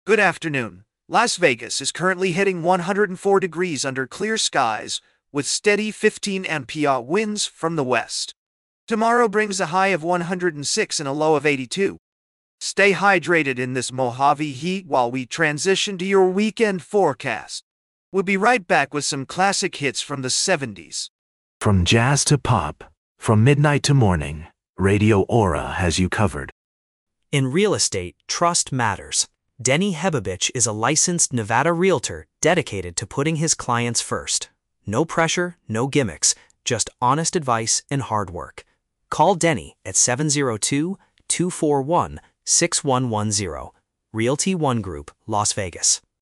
Good afternoon. Las Vegas is currently hitting 104 degrees under clear skies with steady 15 mph winds from the west. Tomorrow brings a high of 106 and a low of 82. Stay hydrated in this Mojave heat while we transition to your weekend forecast. We'll be right back with some classic hits from the 70s. From jazz to pop, from midnight to morning, Radio Aura has you covered. In real estate, trust matters. Denny Hebovich is a licensed Nevada realtor dedicated to putting his clients first. No pressure, no gimmicks, just honest advice and hard work. Call Denny at 702-241-6110. Realty One Group, Las Vegas.